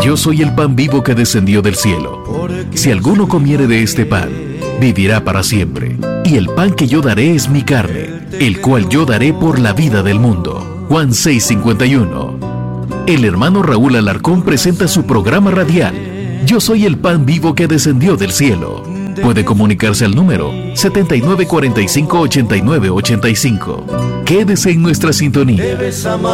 Yo soy el pan vivo que descendió del cielo. Si alguno comiere de este pan, vivirá para siempre. Y el pan que yo daré es mi carne, el cual yo daré por la vida del mundo. Juan 6:51. El hermano Raúl Alarcón presenta su programa radial, Yo soy el pan vivo que descendió del cielo. Puede comunicarse al número 7945-8985. Quédese en nuestra sintonía.